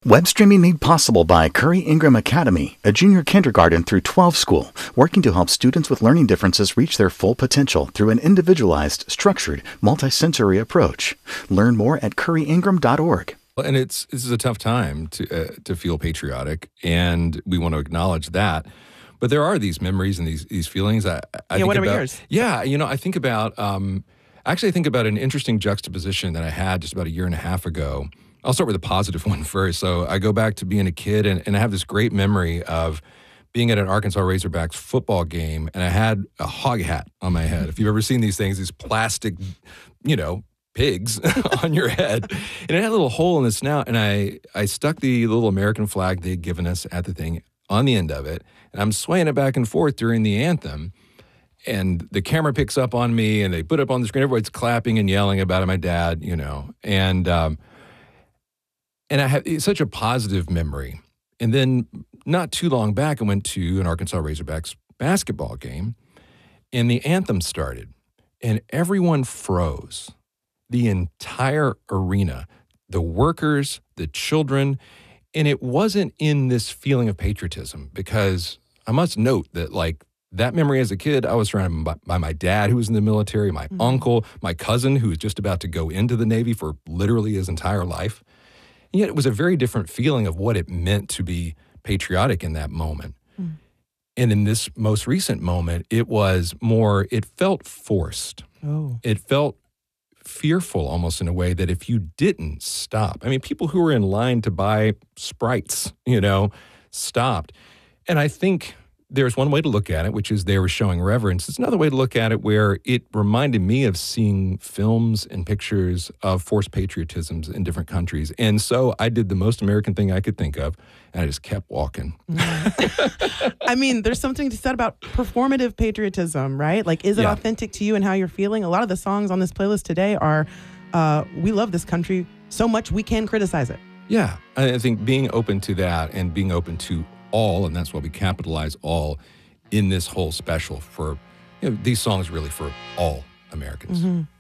Web streaming made possible by Curry Ingram Academy, a junior kindergarten through 12 school, working to help students with learning differences reach their full potential through an individualized, structured, multisensory approach. Learn more at curryingram.org. And this is a tough time to feel patriotic, and we want to acknowledge that. But there are these memories and these feelings. I think what are about, yours? Yeah, I think about actually I think about an interesting juxtaposition that I had just about a year and a half ago. I'll start with a positive one first. So I go back to being a kid, and I have this great memory of being at an Arkansas Razorbacks football game, and I had a hog hat on my head. If you've ever seen these things, these plastic, pigs on your head. And it had a little hole in the snout, and I stuck the little American flag they'd given us at the thing on the end of it, and I'm swaying it back and forth during the anthem. And the camera picks up on me, and they put it up on the screen. Everybody's clapping and yelling about it, my dad, And I have such a positive memory. And then not too long back, I went to an Arkansas Razorbacks basketball game, and the anthem started, and everyone froze. The entire arena, the workers, the children, and it wasn't in this feeling of patriotism, because I must note that, that memory as a kid, I was surrounded by my dad, who was in the military, my uncle, my cousin, who was just about to go into the Navy for literally his entire life. And yet it was a very different feeling of what it meant to be patriotic in that moment. And in this most recent moment, it felt forced. Oh. It felt fearful almost, in a way that if you didn't stop, people who were in line to buy Sprites, stopped. And I think there's one way to look at it, which is they were showing reverence. There's another way to look at it where it reminded me of seeing films and pictures of forced patriotisms in different countries. And so I did the most American thing I could think of, and I just kept walking. There's something to be said about performative patriotism, right? Is it authentic to you and how you're feeling? A lot of the songs on this playlist today are, we love this country so much we can criticize it. Yeah, I think being open to that and being open to all, and that's why we capitalize all in this whole special for, these songs really for all Americans.